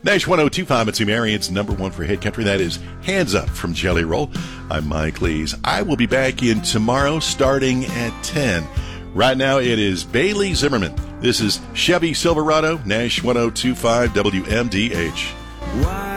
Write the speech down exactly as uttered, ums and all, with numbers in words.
Nash one oh two point five, it's Marion's number one for hit country. That is Hands Up from Jelly Roll. I'm Mike Lees. I will be back in tomorrow starting at ten. Right now it is Bailey Zimmerman. This is Chevy Silverado, Nash one oh two point five W M D H.